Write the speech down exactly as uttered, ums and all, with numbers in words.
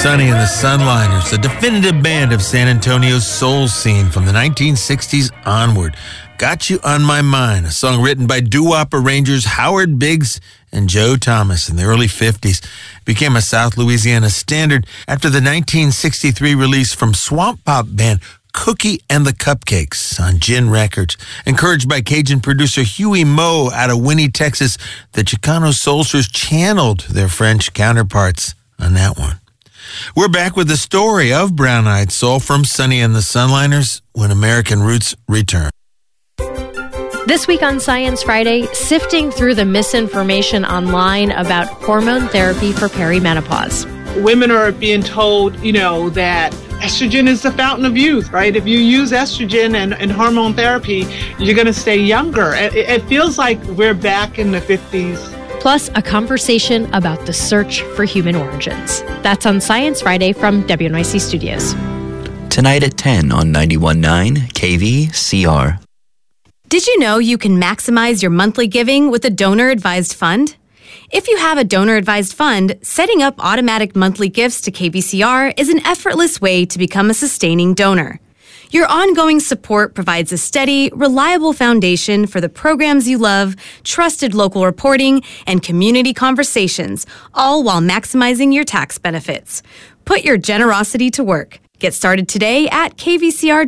Sonny and the Sunliners, a definitive band of San Antonio's soul scene from the nineteen sixties onward. Got You on My Mind, a song written by doo-wop arrangers Howard Biggs and Joe Thomas in the early fifties. Became a South Louisiana standard after the nineteen sixty-three release from swamp pop band Cookie and the Cupcakes on Gin Records. Encouraged by Cajun producer Huey Moe out of Winnie, Texas, the Chicano Soulsters channeled their French counterparts on that one. We're back with the story of Brown Eyed Soul from Sonny and the Sunliners when American Roots return. This week on Science Friday, sifting through the misinformation online about hormone therapy for perimenopause. Women are being told, you know, that estrogen is the fountain of youth, right? If you use estrogen and, and hormone therapy, you're going to stay younger. It, it feels like we're back in the fifties. Plus, a conversation about the search for human origins. That's on Science Friday from W N Y C Studios. Tonight at ten on ninety-one point nine K V C R. Did you know you can maximize your monthly giving with a donor-advised fund? If you have a donor-advised fund, setting up automatic monthly gifts to K V C R is an effortless way to become a sustaining donor. Your ongoing support provides a steady, reliable foundation for the programs you love, trusted local reporting, and community conversations, all while maximizing your tax benefits. Put your generosity to work. Get started today at K V C R.